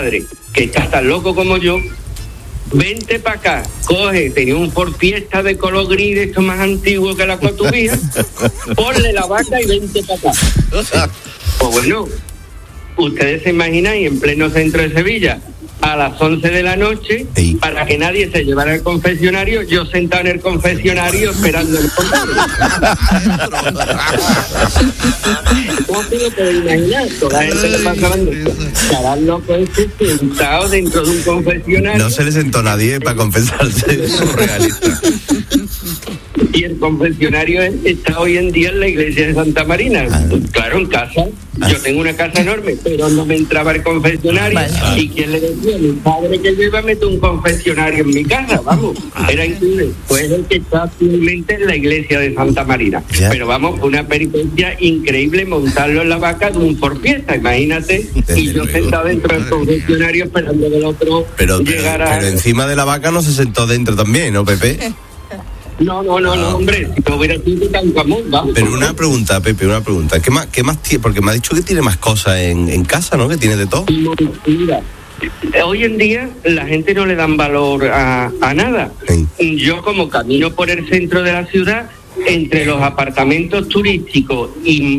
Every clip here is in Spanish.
padre, que está tan loco como yo, vente para acá, coge, tenía un Ford Fiesta de color gris, de esto más antiguo que la cotubía, ponle la vaca y vente para acá. Pues bueno, ustedes se imaginan, y en pleno centro de Sevilla, a las 11 de la noche, para que nadie se llevara al confesionario, yo sentado en el confesionario esperando el compadre. ¿Cómo se lo puede imaginar? Toda la gente le pasaban estarán locos sentados dentro de un confesionario. No se le sentó nadie para confesarse, es surrealista. Y el confesionario está hoy en día en la iglesia de Santa Marina. Claro, en casa. Yo tengo una casa enorme, pero no me entraba el confesionario. ¿Y quién le decía? Mi padre que yo iba a meter un confesionario en mi casa, vamos. Era increíble. Pues el que está actualmente en la iglesia de Santa Marina. Pero vamos, una peripecia increíble montarlo en la vaca de un Ford Fiesta, imagínate. Y yo sentado dentro del confesionario esperando que el otro llegara. Pero encima de la vaca no se sentó dentro también, ¿no, Pepe? No, hombre, si no hubiera sido tan común, vamos. Pero una pregunta, Pepe, ¿Qué más tiene? Porque me ha dicho que tiene más cosas en casa, ¿no? Que tiene de todo. Mira, hoy en día la gente no le dan valor a nada. Sí. Yo como camino por el centro de la ciudad, entre los apartamentos turísticos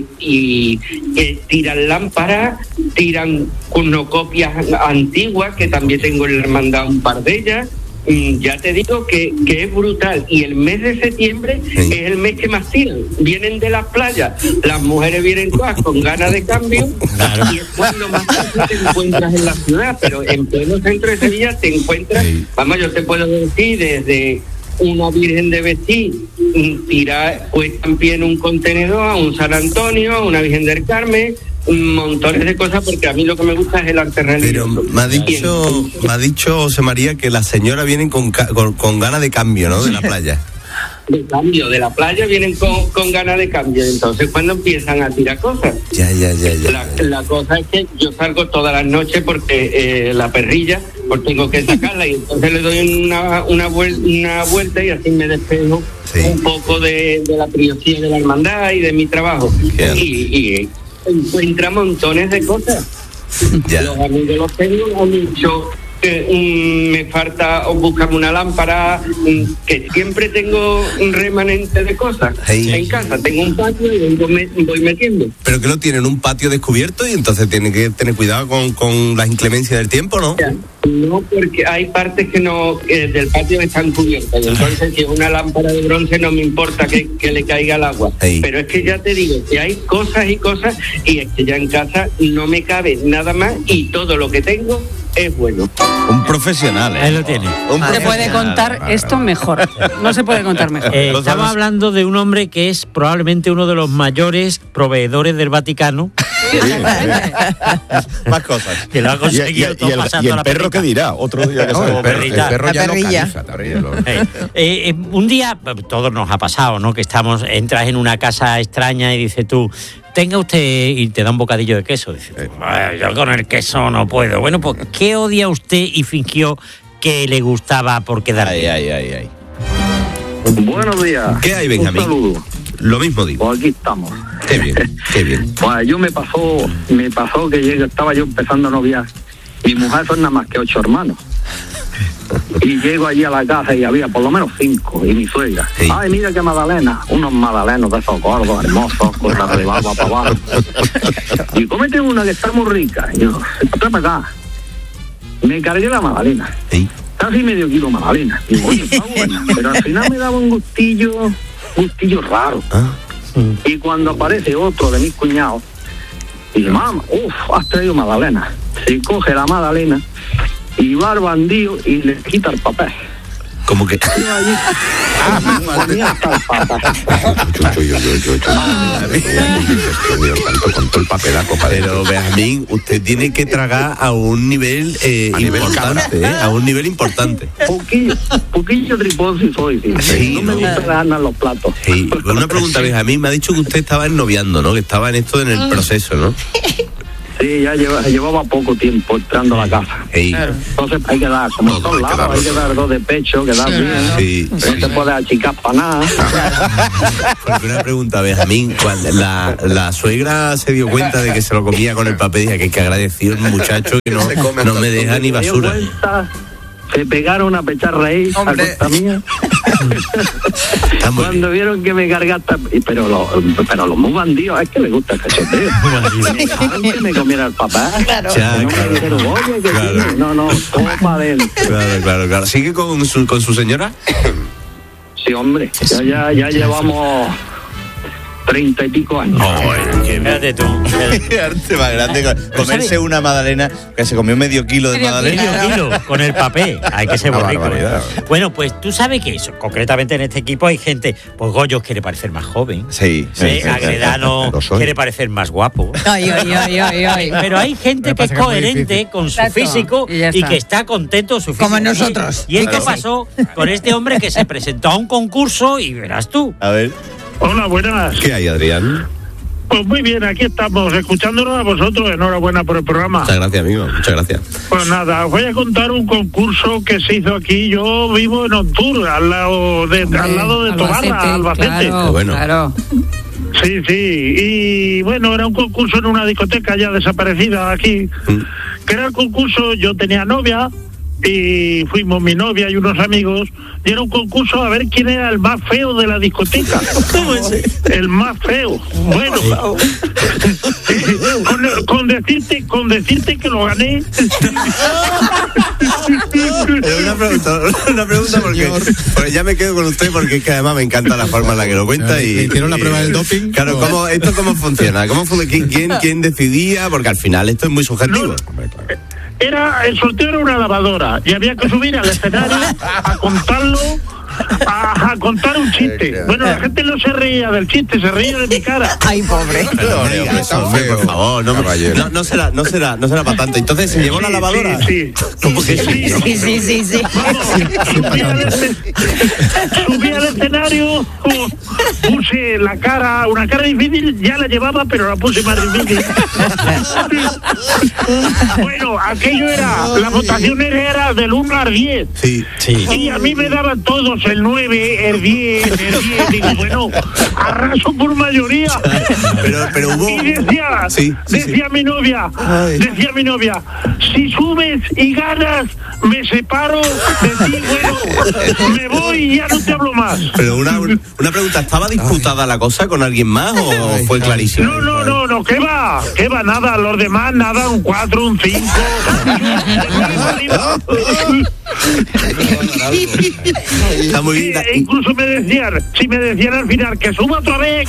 y tiran lámparas, tiran cornucopias antiguas, que también tengo en la hermandad un par de ellas. Ya te digo que es brutal. Y el mes de septiembre es el mes que más tiran. Vienen de las playas, las mujeres vienen todas con ganas de cambio, y es cuando más te encuentras en la ciudad. Pero en pleno centro de Sevilla te encuentras, vamos, yo te puedo decir, desde una Virgen de vestir tirar puesta en pie en un contenedor, a un San Antonio, a una Virgen del Carmen, montones de cosas, porque a mí lo que me gusta es el arte religioso. Pero me ha dicho José María que las señoras vienen con ganas de cambio, ¿no? De la playa. De la playa vienen con ganas de cambio. Entonces, cuando empiezan a tirar cosas. Ya. La cosa es que yo salgo todas las noches porque la perrilla, pues tengo que sacarla, y entonces le doy una vuelta y así me despejo un poco de la prioridad de la hermandad y de mi trabajo. Y encuentra montones de cosas. Los amigos los tengo, han dicho me falta o buscarme una lámpara, que siempre tengo un remanente de cosas en casa. Tengo un patio y voy metiendo. Pero que no tienen un patio descubierto y entonces tienen que tener cuidado con las inclemencias del tiempo, ¿no? No, porque hay partes que no del patio están cubiertas, y entonces si es una lámpara de bronce no me importa que le caiga el agua. Pero es que ya te digo que hay cosas y cosas, y es que ya en casa no me cabe nada más, y todo lo que tengo es bueno. Un profesional, Ahí lo tiene. Se puede contar esto mejor. No se puede contar mejor. Estamos hablando de un hombre que es probablemente uno de los mayores proveedores del Vaticano. Más cosas. Que lo ha conseguido todo pasando y el la perro perrita. ¿qué dirá? Otro día que el perro ya perrilla. no caniza. Un día, todos nos ha pasado, ¿no? Que entras en una casa extraña y dices tú, tenga usted, y te da un bocadillo de queso. Dices, yo con el queso no puedo. Bueno, pues, ¿qué odia usted y fingió que le gustaba por quedar bien? Ay. Buenos días. ¿Qué hay, Benjamín? Un saludo. Lo mismo digo. Pues aquí estamos. Qué bien. Pues yo me pasó que estaba yo empezando a noviar. Mi mujer son nada más que 8 hermanos. Y llego allí a la casa y había por lo menos 5, y mi suegra. Ay, mira qué magdalena, unos magdalenos de esos gordos, hermosos, con la de barba para abajo. Y cómete una que está muy rica. Y yo, tráeme acá. Me cargué la magdalena. Casi medio kilo de magdalena. Y oye, está buena. Pero al final me daba un gustillo raro. Y cuando aparece otro de mis cuñados, dice, mamá, has traído magdalena. Se coge la magdalena y va al bandido y le quita el papel. ¿Cómo que? Con todo el papelaco. Pero Benjamín, usted tiene que tragar a un nivel importante, a un nivel importante. Poquillo triposo soy, sí. No me gusta ganar los platos. Sí. Una pregunta, Benjamín, me ha dicho que usted estaba ennoviando, ¿no? Que estaba en el proceso, ¿no? Sí, ya llevaba poco tiempo entrando a la casa. Claro. Entonces hay que dar, como en todos lados, hay que dar 2 de pecho, que da bien. Sí, no te puedes achicar para nada. Porque una pregunta, Benjamín, cuando la suegra se dio cuenta de que se lo comía con el papel, dije que es que agradecido un muchacho que no me deja ni basura. Se pegaron a pechar raíz a costa mía. Cuando vieron que me cargaste, pero los muy bandidos, es que les gusta el cachoteo. Que me comiera el papá. Claro. No, todo para adentro. Claro. ¿Sigue con su señora? Sí, hombre. Ya llevamos 30 y pico años. Fíjate tú. Qué arte más grande. Comerse una magdalena que se comió medio kilo de magdalena. Medio kilo con el papel. Hay que ser bonito. Bueno, pues tú sabes que eso, concretamente en este equipo hay gente, pues Goyos quiere parecer más joven. Sí. Agredano quiere parecer más guapo. Ay. Pero hay gente que es coherente con su físico y que está contento con su físico. Como nosotros. Y esto pasó con este hombre que se presentó a un concurso y verás tú. A ver. Hola, buenas. ¿Qué hay, Adrián? Pues muy bien, aquí estamos, escuchándonos a vosotros. Enhorabuena por el programa. Muchas gracias, amigo. Muchas gracias. Pues nada, os voy a contar un concurso que se hizo aquí. Yo vivo en Ontur, al lado de Tobarra, Albacete. Claro. Sí. Y bueno, era un concurso en una discoteca ya desaparecida aquí. Que era el concurso, yo tenía novia. Y fuimos mi novia y unos amigos, y era un concurso a ver quién era el más feo de la discoteca. ¿Cómo es? El más feo. Bueno, con decirte que lo gané. Una pregunta porque ya me quedo con usted, porque es que además me encanta la forma en la que lo cuenta. ¿Hicieron la prueba del doping? Claro, ¿cómo funciona? ¿Quién decidía? Porque al final esto es muy subjetivo. El sorteo era una lavadora y había que subir al escenario a contarlo, a contar un chiste. Bueno, la gente no se reía del chiste, se reía de mi cara. Ay, pobre. Por favor, no será para tanto. Entonces se llevó la lavadora. Sí. Subí al escenario, puse una cara difícil, ya la llevaba, pero la puse más difícil. Bueno, aquello la votación era del 1 al 10. Sí. Y a mí me daban todos el 9, el 10, digo, bueno, arraso por mayoría. Pero hubo... Y decía mi novia, si subes y ganas, me separo de ti, bueno, me voy y ya no te hablo más. Pero una pregunta, ¿estaba disputada la cosa con alguien más o fue clarísimo? No, ¿qué va? Nada, los demás, nada, un 4, un 5. Está muy bien. Incluso me decían al final que suba otra vez.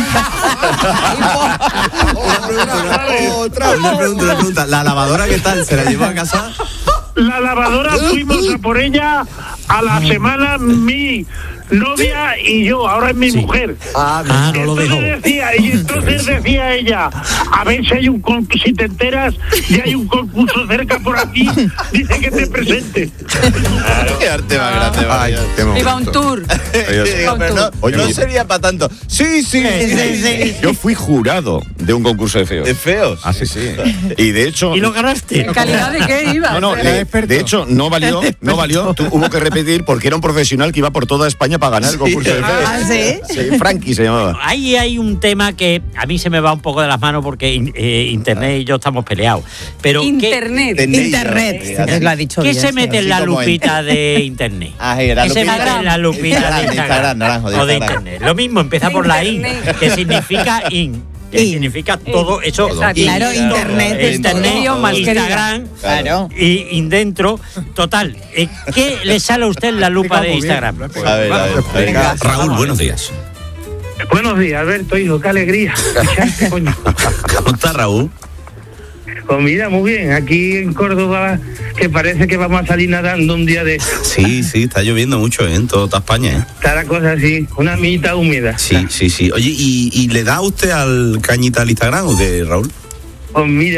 Una pregunta. ¿La lavadora qué tal? ¿Se la llevó a casa? La lavadora fuimos a por ella a la semana, mi novia y yo, ahora es mi mujer. No lo dejó. Entonces decía ella, a ver si hay si te enteras y hay un concurso cerca por aquí, dice que te presente. Qué arte más grande. Iba un tour. No sería para tanto. Sí. Yo fui jurado de un concurso de feos. ¿De feos? Sí. Y de hecho... ¿Y lo ganaste? ¿En calidad de qué iba? De hecho, no valió. Hubo que repetir porque era un profesional que iba por toda España para ganar el concurso de feos. Sí, Frankie se llamaba. Ahí hay un tema que a mí se me va un poco de las manos porque Internet y yo estamos peleados. Pero Internet, lo ha dicho ¿qué bien, se mete en la lupita de Internet? ¿Qué se mete en la lupita de Instagram? O de Internet. Lo mismo, empieza por la in, que significa in. Que significa todo eso. Claro, Internet, Instagram, claro. Y dentro, total. ¿Qué le sale a usted en la lupa de Instagram? A ver. Raúl, buenos días. Buenos días, Alberto, hijo, qué alegría. ¿Cómo está, Raúl? Pues mira, muy bien, aquí en Córdoba, que parece que vamos a salir nadando un día de... Sí, está lloviendo mucho en toda España. Está la cosa así, una amiguita húmeda. Sí. Oye, ¿y le da usted al cañita al Instagram o qué, Raúl? Pues mira,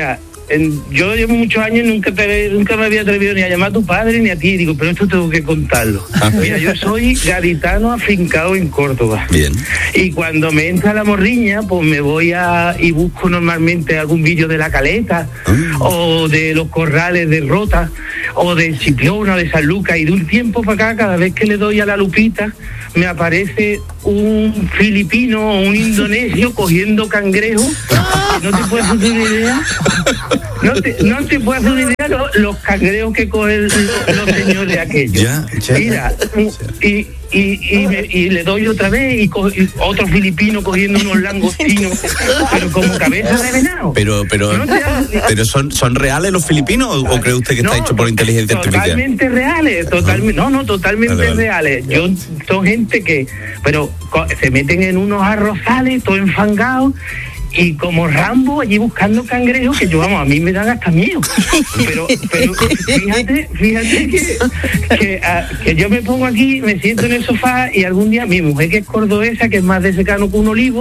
yo llevo muchos años y nunca me había atrevido ni a llamar a tu padre ni a ti. Digo, pero esto tengo que contarlo. Mira, yo soy gaditano afincado en Córdoba. Bien. Y cuando me entra la morriña, pues me voy y busco normalmente algún vídeo de La Caleta, o de los corrales de Rota, o de Chipiona, o de San Lucas. Y de un tiempo para acá, cada vez que le doy a la lupita, me aparece un filipino o un indonesio cogiendo cangrejos. No te puedes hacer una idea. No te puedes hacer una idea los cangrejos que cogen los señores aquellos. Mira, y le doy otra vez y otro filipino cogiendo unos langostinos, pero como cabeza de venado. Pero son reales los filipinos, o cree usted que está hecho por inteligencia artificial? Totalmente reales, totalmente reales. Son gente que, pero se meten en unos arrozales, todo enfangados, y como Rambo allí buscando cangrejos, que a mí me dan hasta miedo. Pero fíjate que yo me pongo aquí, me siento en el sofá, y algún día mi mujer, que es cordobesa, que es más de secano que un olivo,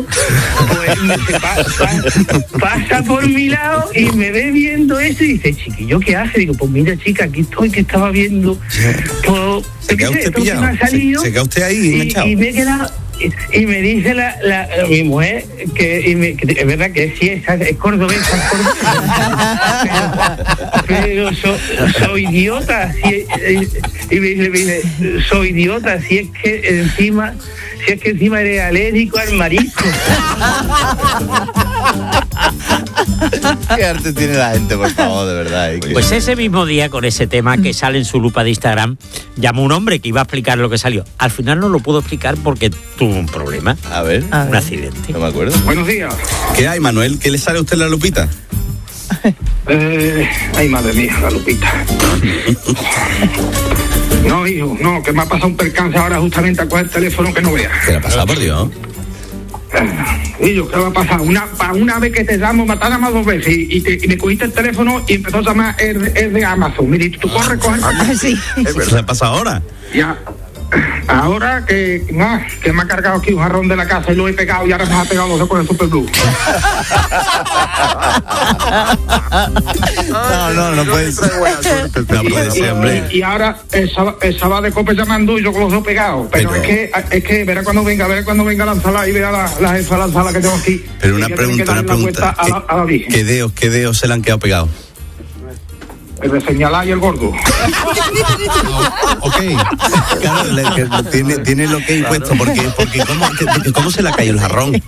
pues pasa por mi lado y me ve viendo eso y dice, chiquillo, ¿qué hace? Digo, pues mira, chica, aquí estoy, que estaba viendo. ¿Se queda usted pillado? ¿Se queda usted ahí enganchado? Y me he quedado. Y me dice mi mujer que es verdad que sí es cordobesa, pero soy idiota, y me dice, soy idiota, si es que encima eres alérgico al marisco. Qué arte tiene la gente, por favor, de verdad. Pues ese mismo día, con ese tema que sale en su lupa de Instagram, llamó un hombre que iba a explicar lo que salió. Al final no lo pudo explicar porque tuvo un problema. A ver. Un accidente. No me acuerdo. Buenos días. ¿Qué hay, Manuel? ¿Qué le sale a usted la lupita? Ay, madre mía, la lupita. No, hijo, no, que me ha pasado un percance ahora justamente a coger el teléfono que no veas. ¿Qué le ha pasado, por Dios? Y yo, ¿qué va a pasar? Una vez que te llamo, matar más 2 veces y me cogiste el teléfono y empezó a llamar el de Amazon. Mira, tú corres, coges. Sí. ¿Qué le pasa ahora? Ya. Ahora que me ha cargado aquí un jarrón de la casa y lo he pegado y ahora me ha pegado los con el Super Blue. No puede ser. No puede ser, hombre. Y ahora el sábado de cope llamando y yo con los dos pegados. Pero es que verá cuando venga la ensalada y vea la ensalada que tengo aquí. Pero una pregunta. ¿Qué dedos se le han quedado pegados? El de señalar y el gordo. Ok. Claro, tiene lo que he puesto, porque ¿cómo se le ha caído el jarrón?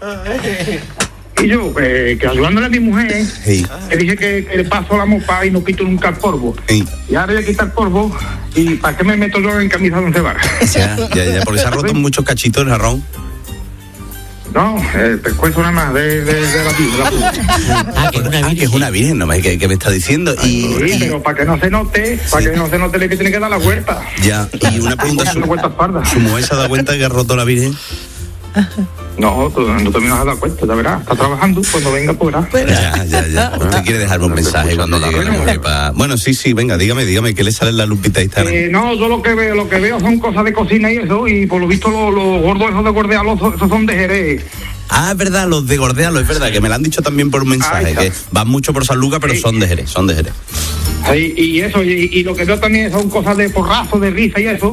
Y yo, que ayudándole a mi mujer, sí, le dije que le paso la mopa y no quito nunca el polvo. Sí. Y ahora voy a quitar el polvo, y ¿para qué me meto yo en camisa de 11 varas? Ya, porque se ha roto muchos cachitos el jarrón. No, te cuento nada más de la que es una virgen, nomás que me está diciendo. Sí, pero para que no se note, le tiene que dar la vuelta. Ya, y una pregunta, ¿su mujer se ha dado cuenta que ha roto la virgen? No, no te me vas a dar cuenta, ya verás. Está trabajando, cuando venga podrá. Ya. Usted quiere dejarme un mensaje cuando llegue la mujer para... Bueno, sí, venga, dígame, ¿qué le sale en la lupita Instagram? No, yo lo que veo son cosas de cocina y eso, y por lo visto los gordos esos de gordealo, esos son de Jerez. Ah, es verdad, los de gordealo, es verdad, que me lo han dicho también por un mensaje, que van mucho por San Lucas, pero son de Jerez. Y eso, y lo que veo también son cosas de porrazo, de risa y eso.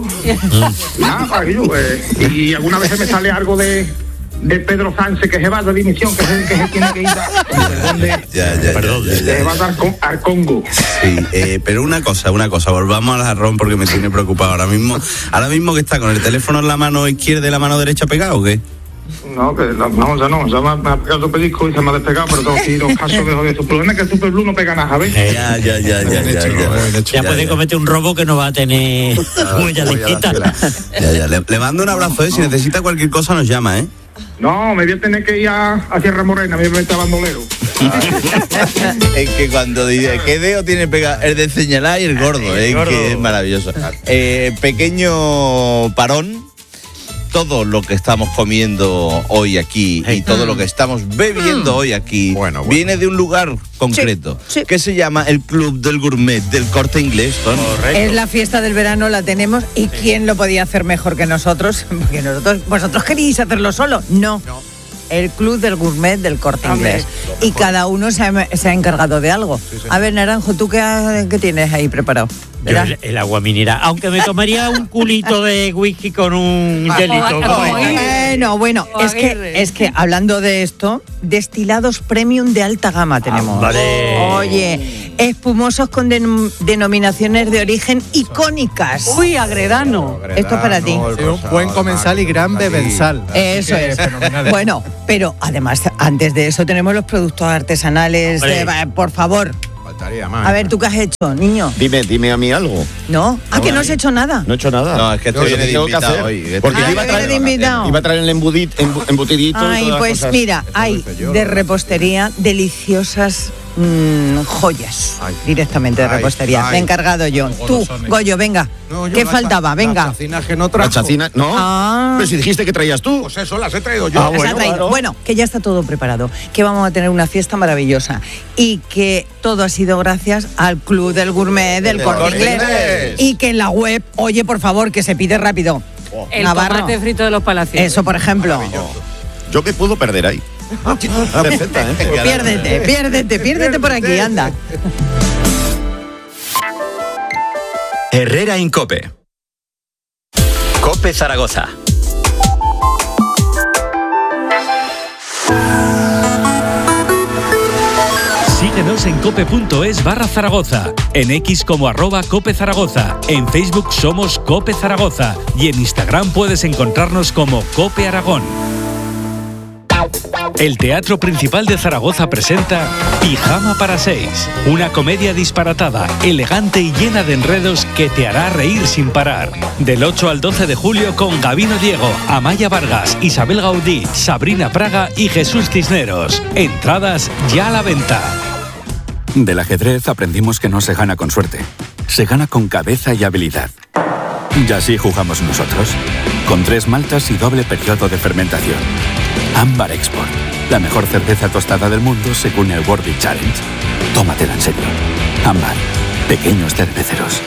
Y alguna vez me sale algo de Pedro Sánchez, que se va de dimisión, que se tiene que ir se va a dar al Congo. Sí, pero una cosa, volvamos al jarrón porque me tiene preocupado ahora mismo que está con el teléfono en la mano izquierda y la mano derecha pegado, ¿o qué? No, ya me ha pegado el pellizco y se me ha despegado, pero tengo que ir los casos de eso. El problema es que el Super Blue no pega nada, ¿sabes? Ya puede cometer un robo que no va a tener huella digital. Le mando un abrazo, si necesita cualquier cosa nos llama, ¿eh? No, me voy a tener que ir a Sierra Morena, me está bandolero. Es que cuando dice, ¿qué dedo tiene pegado? El de señalar y el gordo, que es maravilloso. Pequeño parón. Todo lo que estamos comiendo hoy aquí y todo lo que estamos bebiendo hoy aquí viene de un lugar concreto que se llama el Club del Gourmet del Corte Inglés. Es la fiesta del verano, la tenemos, y ¿quién lo podía hacer mejor que nosotros? Porque vosotros queríais hacerlo solo. No. el Club del Gourmet del Corte Inglés. Y cada uno se ha encargado de algo. A ver, Naranjo, ¿tú qué tienes ahí preparado? Yo el agua mineral, aunque me tomaría un culito de whisky con un hielito. Bueno, es que hablando de esto, destilados premium de alta gama tenemos. Oye, espumosos con denominaciones de origen icónicas. Uy, Agredano. Esto es para ti. Un buen comensal y gran bebensal. Eso es. Bueno, pero además, antes de eso tenemos los productos artesanales. Por favor. A ver, ¿tú qué has hecho, niño? Dime a mí algo. ¿No? ¿Que no has hecho nada? No he hecho nada. No, es que estoy de invitado hoy. Porque iba a traer el embutidito. Ay, pues mira, hay de repostería deliciosas joyas. Directamente de repostería. Me he encargado yo. Tú, Goyo, venga. ¿Qué faltaba? Venga. La chacina, no. Pero si dijiste que traías tú. Pues eso, las he traído yo. Bueno, que ya está todo preparado. Que vamos a tener una fiesta maravillosa. Y que todo ha sido gracias al Club del Gourmet del Corte Inglés. Y que en la web, oye, por favor, que se pide rápido. El tomate frito de los Palacios. Eso, por ejemplo. Yo me puedo perder ahí. Perfectamente. Piérdete por aquí, anda. Herrera Incope. Cope Zaragoza. Síguenos en cope.es/Zaragoza, en X como @Cope Zaragoza, en Facebook somos Cope Zaragoza y en Instagram puedes encontrarnos como Cope Aragón. El Teatro Principal de Zaragoza presenta Pijama para 6, una comedia disparatada, elegante y llena de enredos que te hará reír sin parar. Del 8 al 12 de julio con Gabino Diego, Amaya Vargas, Isabel Gaudí, Sabrina Praga y Jesús Cisneros. Entradas ya a la venta. Del ajedrez aprendimos que no se gana con suerte, se gana con cabeza y habilidad. Y así jugamos nosotros, con 3 maltas y doble periodo de fermentación. Ámbar Export, la mejor cerveza tostada del mundo según el World Beer Challenge. Tómatela en serio. Ámbar, pequeños cerveceros.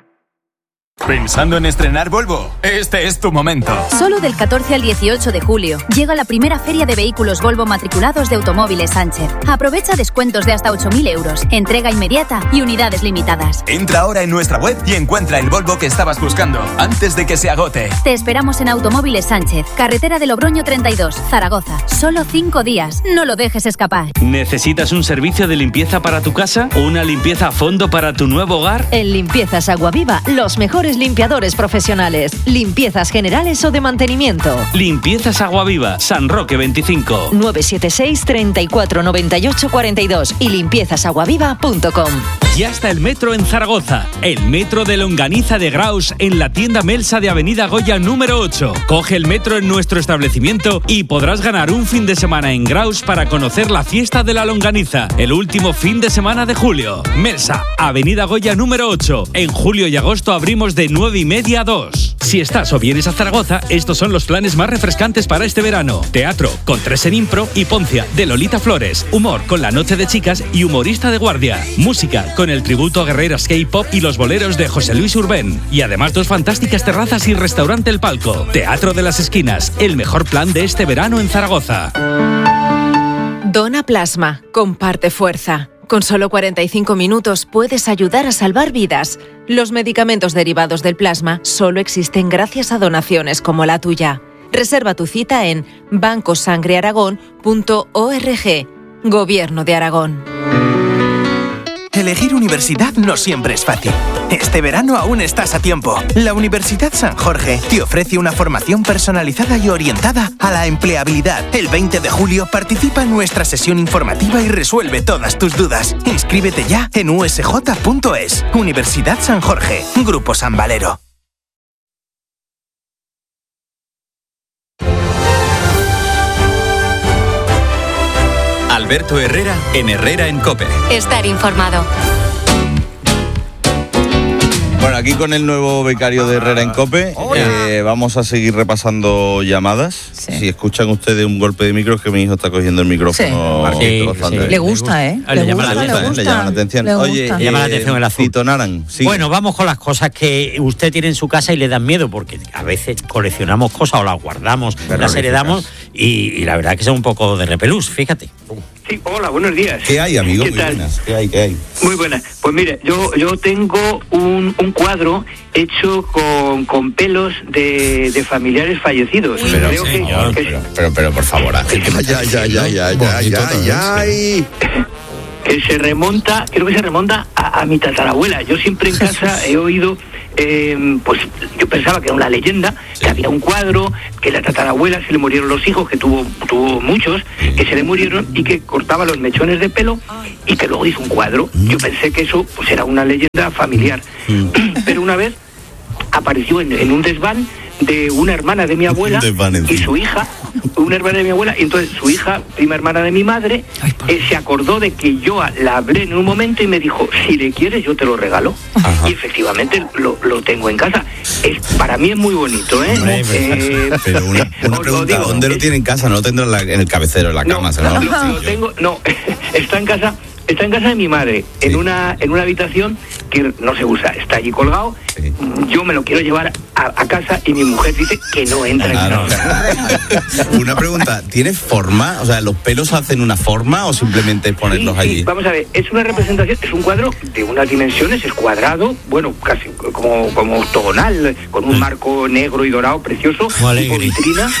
¿Pensando en estrenar Volvo? Este es tu momento. Solo del 14 al 18 de julio llega la primera feria de vehículos Volvo matriculados de Automóviles Sánchez. Aprovecha descuentos de hasta 8.000 euros, entrega inmediata y unidades limitadas. Entra ahora en nuestra web y encuentra el Volvo que estabas buscando antes de que se agote. Te esperamos en Automóviles Sánchez, carretera de Logroño 32, Zaragoza. Solo 5 días. No lo dejes escapar. ¿Necesitas un servicio de limpieza para tu casa o una limpieza a fondo para tu nuevo hogar? En Limpiezas Aguaviva, los mejores limpiadores profesionales, limpiezas generales o de mantenimiento. Limpiezas Aguaviva, San Roque 25. 976 34 98 42 y limpiezasaguaviva.com. Ya está el metro en Zaragoza, el metro de Longaniza de Graus en la tienda Melsa de Avenida Goya número 8. Coge el metro en nuestro establecimiento y podrás ganar un fin de semana en Graus para conocer la fiesta de la longaniza, el último fin de semana de julio. Melsa, Avenida Goya número 8. En julio y agosto abrimos de 9:30 a 2. Si estás o vienes a Zaragoza, estos son los planes más refrescantes para este verano. Teatro con 3 en impro y Poncia de Lolita Flores. Humor con La Noche de Chicas y Humorista de Guardia. Música con el tributo a guerreras K-pop y los boleros de José Luis Urbén. Y además 2 fantásticas terrazas y restaurante El Palco. Teatro de las Esquinas, el mejor plan de este verano en Zaragoza. Dona plasma, comparte fuerza. Con solo 45 minutos puedes ayudar a salvar vidas. Los medicamentos derivados del plasma solo existen gracias a donaciones como la tuya. Reserva tu cita en bancosangrearagón.org. Gobierno de Aragón. Elegir universidad no siempre es fácil. Este verano aún estás a tiempo. La Universidad San Jorge te ofrece una formación personalizada y orientada a la empleabilidad. El 20 de julio participa en nuestra sesión informativa y resuelve todas tus dudas. Inscríbete ya en usj.es. Universidad San Jorge. Grupo San Valero. Alberto Herrera en Herrera en Cope. Estar informado. Bueno, aquí con el nuevo becario de Herrera en Cope, vamos a seguir repasando llamadas. Sí. Si escuchan ustedes un golpe de micro, es que mi hijo está cogiendo el micrófono. Sí. Le gusta, ¿eh? Le llama la atención. Oye, le llama la atención el azul. Tito Naran, sí. Bueno, vamos con las cosas que usted tiene en su casa y le dan miedo, porque a veces coleccionamos cosas o las guardamos, las heredamos y la verdad que son un poco de repelús, fíjate. Sí, hola, buenos días. ¿Qué hay, amigo? ¿Qué Muy tal? buenas. ¿Qué hay? Muy buenas. Pues mire, yo tengo un cuadro hecho con pelos de familiares fallecidos. Pero, creo señor, pero por favor, Ángel, que se remonta, creo que se remonta a mi tatarabuela. Yo siempre en casa he oído, pues yo pensaba que era una leyenda, que había un cuadro, que la tatarabuela se le murieron los hijos, que tuvo muchos, que se le murieron y que cortaba los mechones de pelo y que luego hizo un cuadro. Yo pensé que eso pues era una leyenda familiar. Pero una vez apareció en un desván de una hermana de mi abuela y su hija, una hermana de mi abuela, y entonces su hija, prima hermana de mi madre, se acordó de que yo la hablé en un momento y me dijo, si le quieres yo te lo regalo. Ajá. Y efectivamente lo tengo en casa. Para mí es muy bonito, ¿eh? Pero una pregunta, ¿dónde lo tiene en casa? ¿No lo tendrá en el cabecero de la cama? Lo tengo, está en casa. Está en casa de mi madre, en una habitación que no se usa, está allí colgado. Sí. Yo me lo quiero llevar a casa y mi mujer dice que no entra en casa. Una pregunta, ¿tiene forma? O sea, ¿los pelos hacen una forma o simplemente ponerlos allí? Sí, vamos a ver, es una representación, es un cuadro de unas dimensiones, es cuadrado, bueno, casi como octogonal, con un marco negro y dorado precioso, tipo vitrina.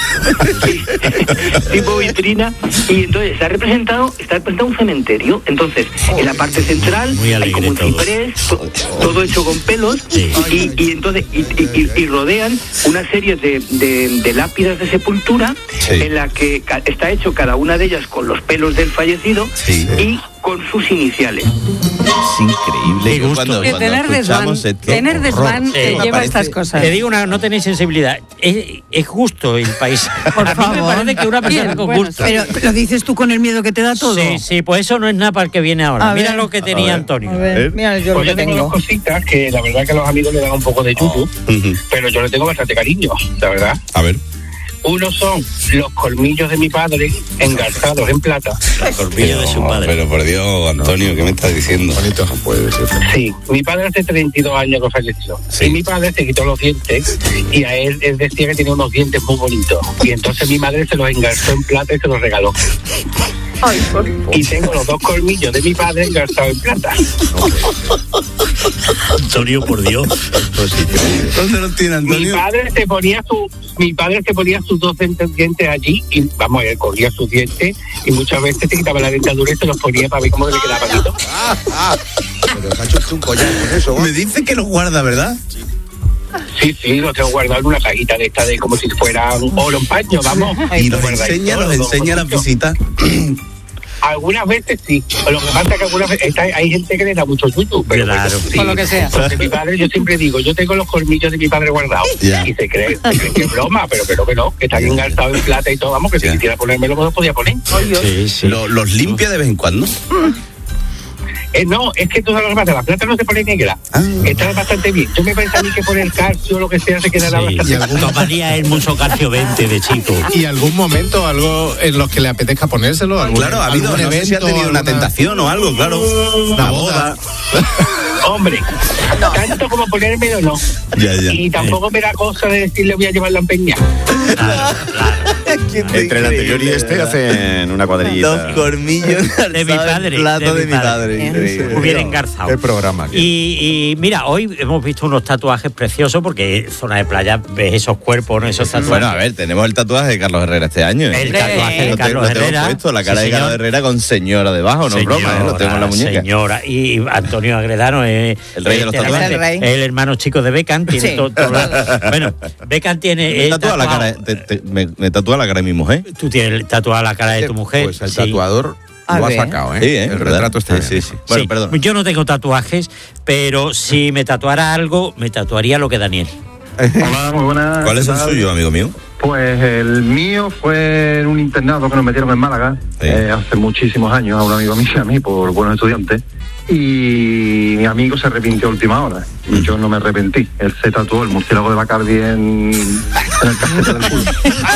Tipo vitrina, y entonces está representado un cementerio. Entonces, en la parte central hay como un ciprés, todo hecho con pelos, y entonces y rodean una serie de lápidas de sepultura, en la que está hecho cada una de ellas con los pelos del fallecido y con sus iniciales. Es increíble. Cuando tener desván lleva estas cosas. Te digo no tenéis sensibilidad. Es justo el país. Por a favor. mí me parece que una persona con gusto. Pero lo dices tú con el miedo que te da todo. Sí, pues eso no es nada para el que viene ahora. Mira lo que tenía Antonio. A ver, mira yo pues lo que tengo. Dos cositas que la verdad que a los amigos le dan un poco de yuyu, pero yo le tengo bastante cariño, la verdad. A ver. Uno son los colmillos de mi padre engarzados en plata. Los colmillos de su padre. Pero por Dios, Antonio, ¿qué me estás diciendo? Bonito no puede ser. Sí, mi padre hace 32 años que falleció. Sí. Y mi padre se quitó los dientes y a él decía que tenía unos dientes muy bonitos. Y entonces mi madre se los engarzó en plata y se los regaló. Y tengo los dos colmillos de mi padre engarzados en plata. Antonio, por Dios. ¿Dónde los tiene Antonio? Mi padre se ponía sus dos dientes allí y vamos, él cogía sus dientes y muchas veces se quitaba la dentadura y se los ponía para ver cómo le quedaba bonito. Pero se ha hecho un collar con eso. Me dice que los guarda, ¿verdad? Sí, los tengo guardado en una cajita de esta de como si fuera un oro en paño, vamos. Y los enseña a las visitas. Algunas veces sí, lo que pasa es que algunas veces hay gente que le da mucho susto, pero claro, sí. Por lo que sea. Porque mi padre, yo siempre digo, yo tengo los colmillos de mi padre guardados y se cree que es broma, pero que no, que están engarzados en plata y todo, vamos, que si quisiera ponérmelo me lo podía poner. Sí. ¿Los limpia de vez en cuando? No, es que tú sabes lo que pasa, la plata no se pone negra, está bastante bien. Yo me pensé a mí que poner calcio o lo que sea se quedará bastante bien. Tomaría el mucho calcio 20 de chico. ¿Y algún momento, algo en los que le apetezca ponérselo? Claro, ha habido, no sé si ha tenido una tentación o algo, claro. Una boda. Hombre, tanto como ponérmelo no. Y tampoco me da cosa de decirle voy a llevarlo a empeñar. Claro. Entre el anterior y este hacen una cuadrillita. Dos colmillos de mi padre. Plato de mi padre. Hubiera engarzado. El programa. Y mira, hoy hemos visto unos tatuajes preciosos porque zona de playa ves esos cuerpos, ¿no? Esos tatuajes. Bueno, a ver, tenemos el tatuaje de Carlos Herrera este año. El tatuaje de Carlos Herrera. Puesto, la cara de Carlos Herrera con señora debajo, no broma, lo tenemos en la muñeca. Señora. Y Antonio Agredano es el rey de los tatuajes. El hermano chico de Beckham. Tiene todo bueno, Beckham tiene. Me tatúa la cara de mi mujer. Tú tienes tatuada la cara de tu mujer. Pues el tatuador lo ha sacado, ¿eh? Sí, el retrato está sí. Bueno, perdón. Yo no tengo tatuajes, pero si me tatuara algo, me tatuaría lo que Daniel. Hola, muy buenas. ¿Cuál es el suyo, amigo mío? Pues el mío fue en un internado que nos metieron en Málaga hace muchísimos años, a un amigo mío y a mí, por buenos estudiantes. Y mi amigo se arrepintió a última hora. Y yo no me arrepentí. Él se tatuó el murciélago de Bacardi en el cachete del culo.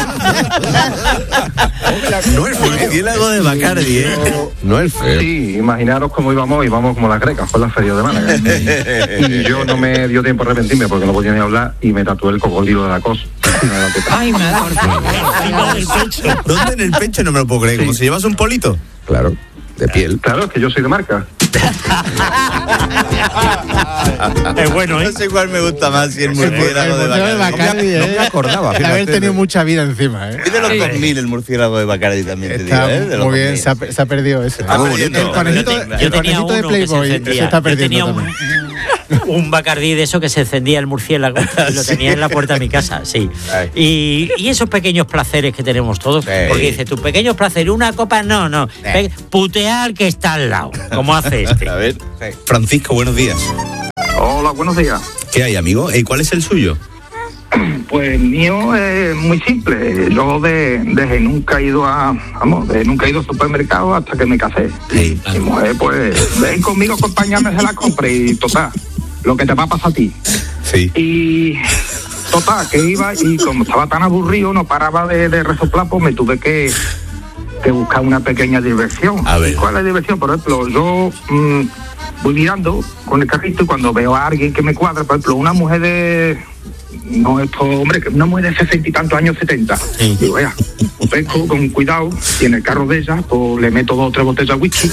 No el murciélago de Bacardi, ¿eh? No el feo. Sí, imaginaros cómo íbamos como las grecas, fue la feria de Málaga. Y yo no me dio tiempo a arrepentirme porque no podía ni hablar y me tatué el cocodrilo de la cosa. Ay, me da ¿Dónde en el pecho? No me lo puedo creer. ¿Como si llevas un polito? Claro, de piel. Claro, es que yo soy de marca. Es bueno, ¿eh? No sé cuál me gusta más, si el murciélago de Bacardi. No me acordaba. De haber tenido mucha vida encima, ¿eh? Es de los 2000 el murciélago de Bacardi también, Está te digo, ¿eh? De los muy bien, 2000. se ha perdido ese. Está muy bonito. El conejito de Playboy se está perdiendo también. Un Bacardí de eso que se encendía el murciélago y lo tenía en la puerta de mi casa, sí. Y esos pequeños placeres que tenemos todos, porque dice, tus pequeños placeres, una copa, no. Putear que está al lado, como hace este. A ver, Francisco, buenos días. Hola, buenos días. ¿Qué hay, amigo? ¿Cuál es el suyo? Pues el mío es muy simple. Yo desde nunca he ido a supermercado hasta que me casé. Sí. Mi mujer, pues, ven conmigo, acompáñame a la compra y total, lo que te va a pasar a ti. Sí. Y total, que iba y como estaba tan aburrido, no paraba de resoplar, pues me tuve que buscar una pequeña diversión. A ver. ¿Cuál es la diversión? Por ejemplo, yo voy mirando con el carrito y cuando veo a alguien que me cuadra, por ejemplo, una mujer de... No, una mujer de 60 y tantos años, 70. Sí. Digo, ya, pesco con cuidado y en el carro de ella, pues le meto 2 o 3 botellas de whisky.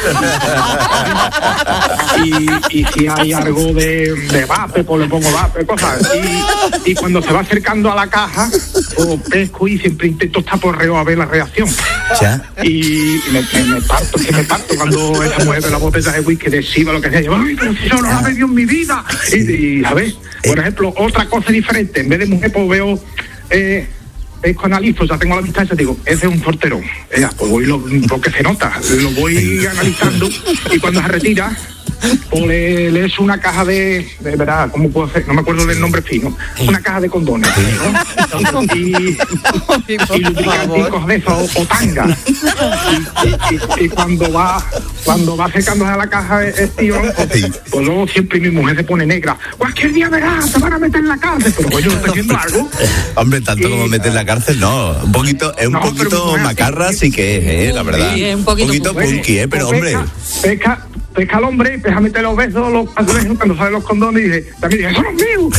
y si hay algo de vape, pues le pongo vape, cosas. Y cuando se va acercando a la caja, pues pesco y siempre intento estar por reo a ver la reacción. ¿Ya? Y me parto cuando esa mujer ve la botella de whisky de Shiva, lo que sea. Yo, ay, pero si yo no la he bebido en mi vida. Y ¿sabes? Por ejemplo, otra cosa diferente, en vez de mujer, pues veo, analizo, ya tengo la distancia, digo, ese es un portero. Pues voy porque se nota, lo voy analizando y cuando se retira, pues le echo una caja de verdad, ¿cómo puedo hacer? No me acuerdo del nombre fino, una caja de condones, ¿no? Y lubricanticos de esos o tanga. Y cuando va acercándose a la caja el tío, pues luego siempre mi mujer se pone negra. Cualquier día verás, te van a meter en la cárcel. Pero pues yo estoy haciendo algo. Hombre, tanto como meter en la cárcel, no. Un poquito macarra sí que es, la verdad. Sí, es un poquito punky, pero hombre. Pesca al hombre, empieza a meter los besos, cuando salen los condones y dice, ¡eso no es mío!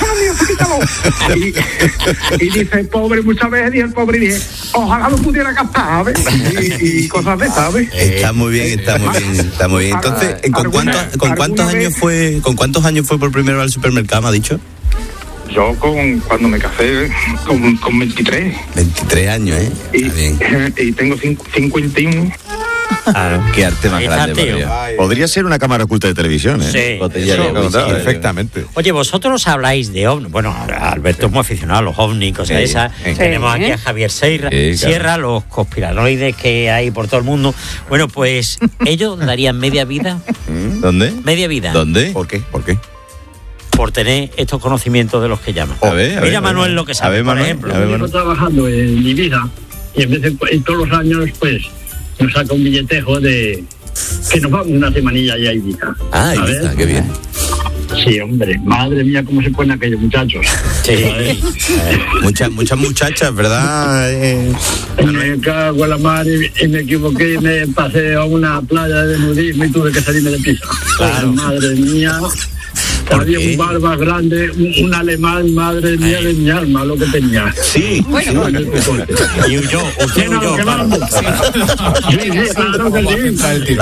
Y dice, pobre, muchas veces dice el pobre, y dice, ojalá lo pudiera captar, ¿sabes? Y cosas de, ¿sabes? Está muy bien. Entonces, ¿con cuántos años fue por primera vez al supermercado, me ha dicho? Yo cuando me casé con 23. 23 años, ¿eh? Y tengo 51. Claro, qué arte más grande. Podría ser una cámara oculta de televisión, ¿eh? Sí. Perfectamente. Oye, vosotros habláis de ovnis. Bueno, Alberto es muy aficionado a los ovnis, cosas de esas. Tenemos aquí a Javier Sierra, los conspiranoides que hay por todo el mundo. Bueno, pues ellos darían media vida. ¿Dónde? Media vida. ¿Dónde? ¿Por qué? Por tener estos conocimientos de los que llaman. Mira, Manuel, lo que sabe, por ejemplo. Yo llevo trabajando en mi vida y en todos los años, pues, nos saca un billetejo de que nos vamos una semanilla ya a Ibiza. Ah, Ibiza, qué bien. Sí, hombre, madre mía, cómo se ponen aquellos muchachos. Sí. Muchas muchachas, ¿verdad? Me cago en la mar y me equivoqué y me pasé a una playa de nudismo y tuve que salirme de pista. Claro. Madre mía. Había un barba grande, un alemán, madre mía de mi alma, lo que tenía. Sí. Bueno. Y huyó, usted huyó. Sí, claro que sí.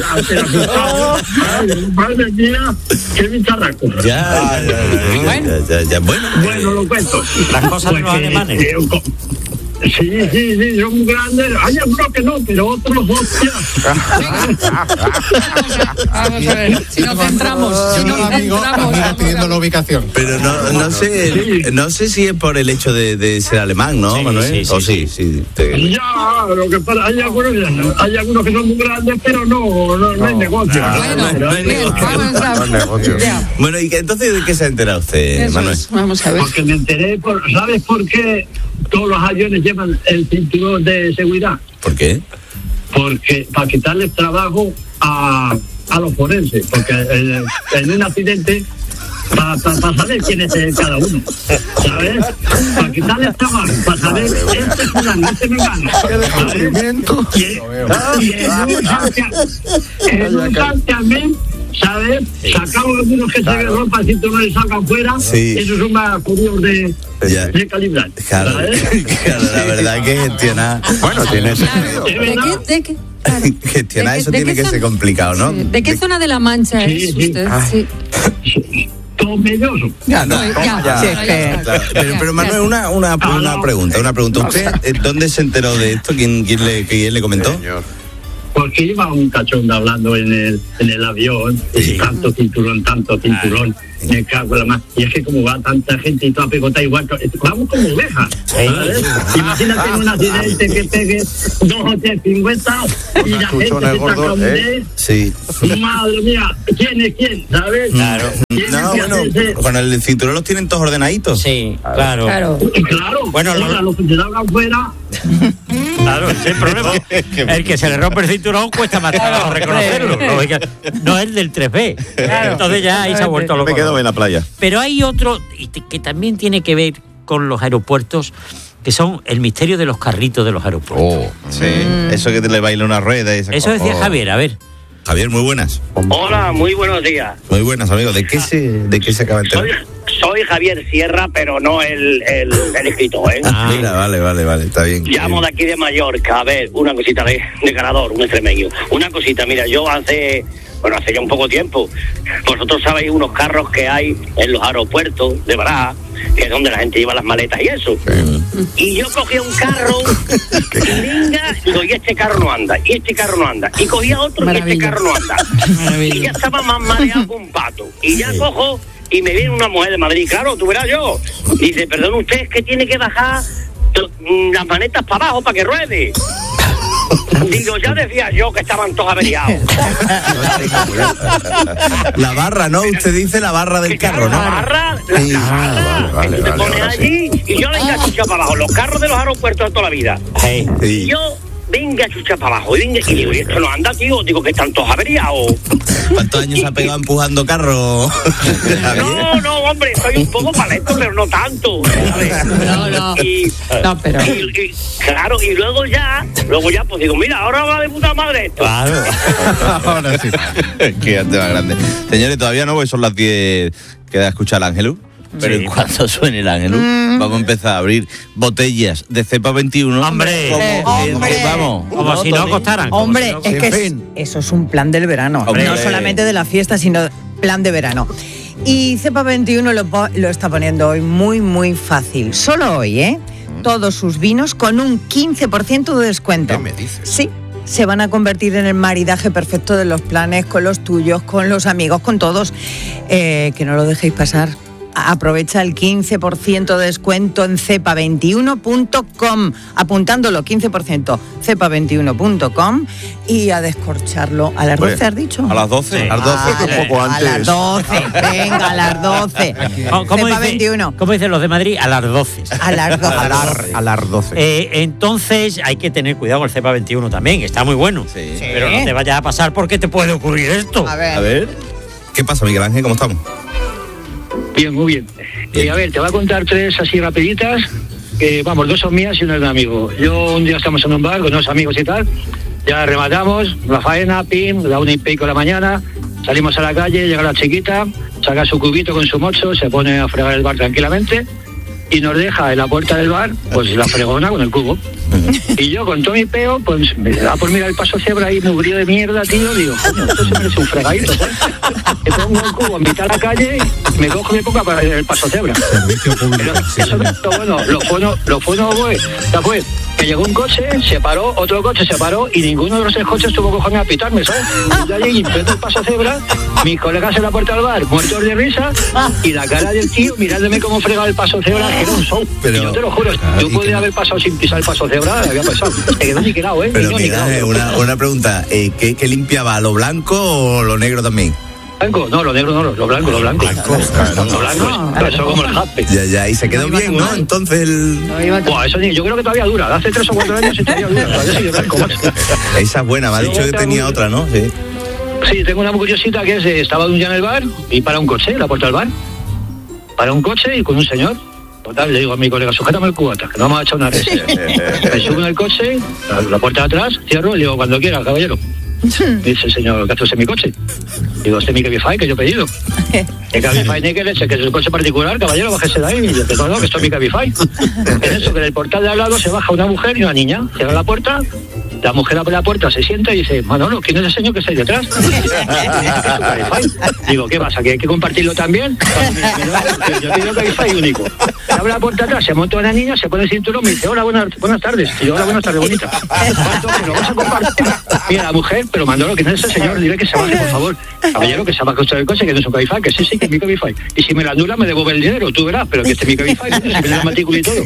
Madre mía, qué bicharraco. Ya. Bueno, lo cuento. Las cosas de los alemanes. Sí, son grandes. Hay algunos que no, pero otros, hostia. Vamos a ver, si nos centramos. Pidiendo la ubicación. Pero no sé si es por el hecho de ser alemán, ¿no, Manuel? Sí. Ya, lo que pasa, hay algunos que son muy grandes, pero no hay negocio. Bueno, y entonces, ¿de qué se ha enterado usted, Manuel? Vamos a ver. Porque me enteré, ¿sabes por qué todos los aviones llevan el cinturón de seguridad? ¿Por qué? Porque para quitarles trabajo a los forenses, porque en un accidente para saber quién es cada uno, ¿sabes? Para quitarles trabajo, para saber este es fulano, este me gana. Y en un santiamén ¿sabes? Sacamos algunos que se rompan si tú no le sacan fuera. Sí. Esos son más curiosos de calibrar. Claro, claro, la verdad que gestionar. Bueno, tiene sentido. Gestionar eso tiene que ser complicado, ¿no? ¿De qué zona de La Mancha es usted? Sí. Tomelloso. Pero Manuel, una pregunta. ¿Usted dónde se enteró de esto? ¿Quién le comentó? Porque iba un cachondo hablando en el avión, y tanto cinturón, me cago en la más. Y es que como va tanta gente y toda pegota igual, vamos como ovejas, ¿sabes? Imagínate en un accidente que pegue 2 o 3 50 y la gente se saca un dedo. Sí. Madre mía, ¿quién es quién? ¿Sabes? Claro. No, bueno, con el cinturón los tienen todos ordenaditos. Sí, claro. Bueno, los que se salgan fuera. Claro, ese es el problema. El que se le rompe el cinturón cuesta más trabajo reconocerlo. No es el del 3B. Claro. Entonces ya ahí se ha vuelto loco. Me quedo en la playa. Pero hay otro que también tiene que ver con los aeropuertos, que son el misterio de los carritos de los aeropuertos. Sí, eso que te le baila una rueda. Eso decía Javier, a ver. Javier, muy buenas. Hola, muy buenos días. Muy buenas, amigo. ¿De qué se acaba de enterar? Soy Javier Sierra, pero no el escritor, ¿eh? Mira, vale, está bien. Llamo de aquí de Mallorca, a ver, una cosita de ganador, un extremeño. Una cosita, mira, yo hace ya un poco tiempo, vosotros sabéis unos carros que hay en los aeropuertos de Barajas, que es donde la gente lleva las maletas y eso. Y yo cogía un carro, y digo, y este carro no anda, y este carro no anda. Y cogía otro, y este carro no anda. Y ya estaba más mareado que un pato. Y ya cojo, y me viene una mujer de Madrid, claro, tú verás yo. Y dice, perdón, usted es que tiene que bajar las manetas para abajo para que ruede. Digo, ya decía yo que estaban todos averiados. La barra, ¿no? Usted dice la barra del carro, ¿no? La barra, vale, te pones allí y yo le engachucho para abajo. Los carros de los aeropuertos de toda la vida. Y yo venga chucha para abajo, y digo, y esto no anda, tío, digo que están todos averiados. ¿Cuántos años ha pegado empujando carro? No, hombre, soy un poco paleto, pero no tanto, ¿sabes? No, pero... Y claro, y luego ya, pues digo, mira, ahora va de puta madre esto. Claro. Ahora sí. Qué ante más grande. Señores, todavía no, porque son las 10, queda escuchar al Ángelus. Pero en cuanto suene el Ángelus, vamos a empezar a abrir botellas de cepa 21. ¡Hombre! Vamos. Como si no costaran. Hombre, es que eso es un plan del verano. Hombre. No solamente de la fiesta, sino plan de verano. Y cepa 21 lo está poniendo hoy muy, muy fácil. Solo hoy, ¿eh? Todos sus vinos con un 15% de descuento. ¿Qué me dices? Sí. Se van a convertir en el maridaje perfecto de los planes con los tuyos, con los amigos, con todos. Que no lo dejéis pasar. Aprovecha el 15% de descuento en cepa21.com, apuntándolo 15%, cepa21.com, y a descorcharlo a las 12, ¿has dicho? A las 12. A las 12, un poco antes. A las 12, venga, a las 12. Cepa 21. ¿Cómo dicen los de Madrid? A las 12. A las 12. A las 12. Entonces hay que tener cuidado con el cepa 21 también, que está muy bueno. Sí. Pero no te vayas a pasar porque te puede ocurrir esto. A ver. A ver. ¿Qué pasa, Miguel Ángel? ¿Cómo estamos? Bien, muy bien. A ver, te voy a contar 3 así rapiditas, que vamos, 2 son mías y 1 es de un amigo. Yo un día estamos en un bar con unos amigos y tal, ya rematamos la faena, pim, la 1:15 de la mañana, salimos a la calle, llega la chiquita, saca su cubito con su mocho, se pone a fregar el bar tranquilamente y nos deja en la puerta del bar, pues la fregona con el cubo. Y yo con todo mi peo, pues me da por mirar el paso cebra ahí mugrido de mierda, tío, digo, coño, esto se merece un fregadito, ¿sabes? Me pongo el cubo en mitad de la calle, me cojo y me pongo para el paso cebra. Pero eso no es lo bueno, lo bueno fue que llegó un coche, se paró, otro coche se paró y ninguno de los 3 coches tuvo cojones a pitarme, ¿sabes? Y yo allí empezó el paso cebra, mis colegas en la puerta del bar, muertos de risa, y la cara del tío mirándome cómo fregaba el paso cebra, que era un show. Pero, y yo te lo juro, yo podría haber pasado sin pisar el paso cebra, había pasado. Se quedó niquelado, ¿eh? Pero mira, una pregunta, ¿qué limpiaba? ¿Lo blanco o lo negro también? Blanco, no, lo negro no, lo blanco. Lo blanco, eso como el jaspe. Ya, y se quedó bien, ¿no? Entonces eso yo creo que todavía dura, hace 3 o 4 años y todavía dura, todavía sigue blanco, macho. Esa es buena, me ha dicho que tenía otra, ¿no? Sí. Sí, tengo una muy curiosita que es, estaba un día en el bar y para un coche, en la puerta del bar. Para un coche y con un señor. Total, le digo a mi colega, sujétame el cubata, que no me ha echado una res. Me subo en el coche, la puerta de atrás, cierro y le digo, cuando quiera, caballero. Dice el señor, ¿qué hace mi coche? Digo, este es mi Cabify que yo he pedido. El Cabify que es el coche particular, caballero, bájese de ahí. Y yo te digo, no, que esto es mi Cabify. Es eso, que del portal de al lado se baja una mujer y una niña. Cierra la puerta, la mujer abre la puerta, se sienta y dice, Manolo, ¿quién es el señor que está ahí detrás? Digo, ¿qué pasa? ¿Que hay que compartirlo también? Yo pido Cabify único. Se abre la puerta atrás, se monta una niña, se pone el cinturón, me dice, hola, buenas tardes. Y yo, hola, buenas tardes, bonita. ¿Cuánto? ¿Lo vas a compartir? Mira, la mujer, pero Manolo, ¿quién es ese señor? Dile que se baje, por favor. Caballero, que se baje usted del coche, que no es un Cabify, que sí, que es mi Cabify. Y si me la anula, me devuelve el dinero, tú verás, pero que este es mi Cabify, se me da la matrícula y todo.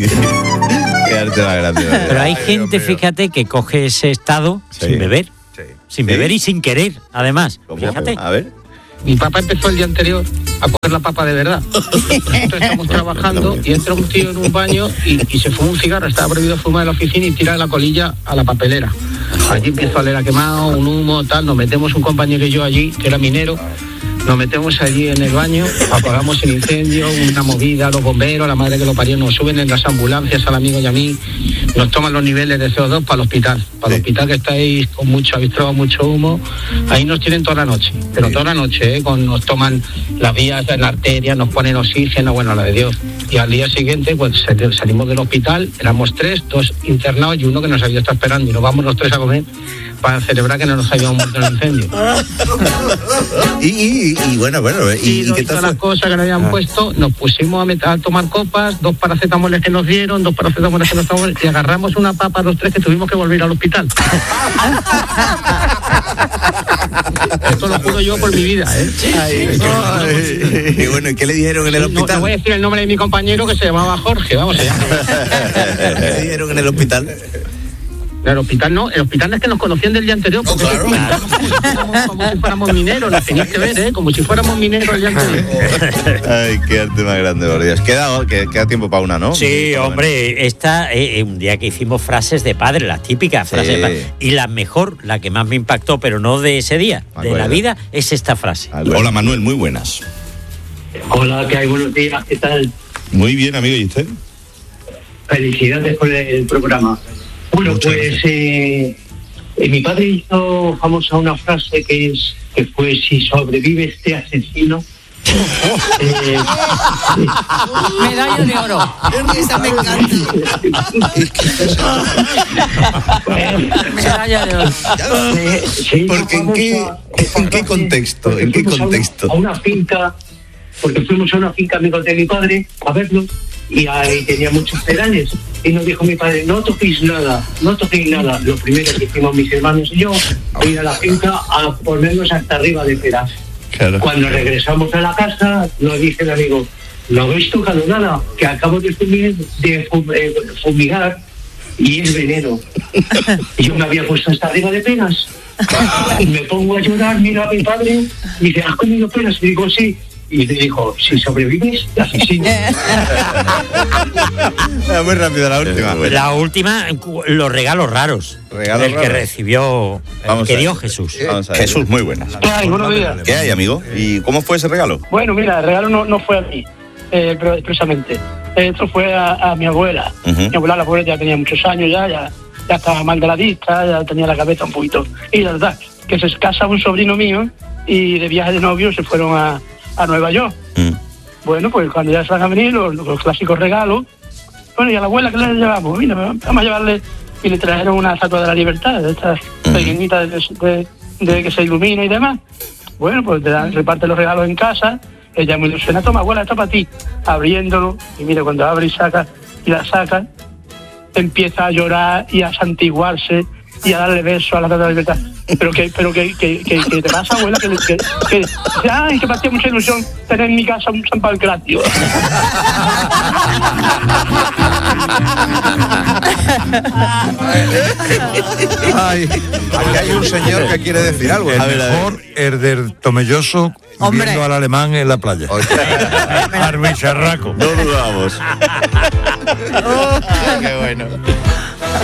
Pero hay gente, fíjate, que coge ese estado sin beber. Sin beber y sin querer, además. Fíjate. A ver. Mi papá empezó el día anterior a coger la papa de verdad. Entonces estamos trabajando y entra un tío en un baño y se fuma un cigarro. Estaba prohibido fumar en la oficina y tira la colilla a la papelera. Allí empezó a oler a quemado, un humo, tal. Nos metemos un compañero y yo allí, que era minero. Nos metemos allí en el baño, apagamos el incendio, una movida, los bomberos, la madre que lo parió, nos suben en las ambulancias al amigo y a mí, nos toman los niveles de CO2 para el hospital. Para el hospital que estáis con mucho avistrado, mucho humo, ahí nos tienen toda la noche, pero toda la noche, nos toman las vías de la arteria, nos ponen oxígeno, bueno, la de Dios. Y al día siguiente, pues salimos del hospital, éramos 3, 2 internados y uno que nos había estado esperando, y nos vamos los 3 a comer para celebrar que no nos habíamos muerto en el incendio. Y bueno, ¿y qué tal? Todas las cosas que nos habían puesto, nos pusimos a tomar copas, 2 paracetamoles que nos dieron, 2 paracetamoles que nos tomamos, y agarramos una papa los 3 que tuvimos que volver al hospital. Esto lo juro yo por mi vida, Y bueno, ¿y qué le dijeron en el hospital? No voy a decir el nombre de mi compañero que se llamaba Jorge, vamos allá. ¿Qué le dijeron en el hospital? El hospital no, el hospital es que nos conocían del día anterior, porque como si fuéramos mineros, nos tenías que ver, como si fuéramos mineros el día anterior. Ay, qué arte más grande, por Dios. Queda tiempo para una, ¿no? Sí, hombre, esta, un día que hicimos frases de padre, las típicas frases de padre, y la mejor, la que más me impactó, pero no de ese día, de la vida, es esta frase. Hola, Manuel, muy buenas. Hola, ¿qué hay? Buenos días, ¿qué tal? Muy bien, amigo, ¿y usted? Felicidades por el programa. Bueno, pues mi padre hizo famosa una frase que fue: si sobrevive este asesino. Medalla de oro. Esa me encanta. Medalla de oro. Porque ¿en qué contexto? ¿En qué contexto? A una finca, porque fuimos a una finca amigos de mi padre a verlo, y ahí tenía muchos pedales. Y nos dijo mi padre, no toquéis nada. Lo primero que hicimos mis hermanos y yo, ir a la finca a ponernos hasta arriba de peras. Claro. Cuando regresamos a la casa, nos dice el amigo, no habéis tocado nada, que acabo de fumigar y es veneno. Y yo me había puesto hasta arriba de peras. Y me pongo a llorar, mira a mi padre, y dice, ¿has comido peras? Y digo, sí. Y le dijo, si sobrevives, asesino. Muy rápido la última. La última, los regalos raros. El que recibió, que dio Jesús. Jesús, muy buenas. ¿Qué hay? Buenos días. ¿Qué hay, amigo? ¿Y cómo fue ese regalo? Bueno, mira, el regalo no fue a mí, pero expresamente. Esto fue a mi abuela. Mi abuela, la pobre, ya tenía muchos años, ya estaba mal de la vista, ya tenía la cabeza un poquito. Y la verdad, que se casa un sobrino mío y de viaje de novio se fueron a Nueva York. Bueno, pues cuando ya se van a venir los clásicos regalos, bueno, y a la abuela, ¿qué le llevamos? Mira, vamos a llevarle, y le trajeron una estatua de la libertad, de estas pequeñitas de que se ilumina y demás. Bueno, pues reparte los regalos en casa, ella muy ilusiona, toma, abuela, esto para ti, abriéndolo, y mira, cuando abre y la saca, empieza a llorar y a santiguarse y a darle besos a la estatua de la libertad. Pero que te pasa, abuela, que me hacía mucha ilusión tener en mi casa un San Pancratio. Ay, aquí hay un señor que quiere decir algo. El mejor herder tomelloso viendo al alemán en la playa. Arbicharraco. No dudamos. Qué bueno.